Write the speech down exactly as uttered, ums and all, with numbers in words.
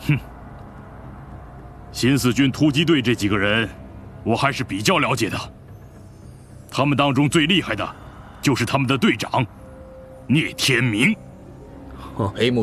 哼，新四军突击队这几个人，我还是比较了解的。他们当中最厉害的，就是他们的队长聂天明。 黑木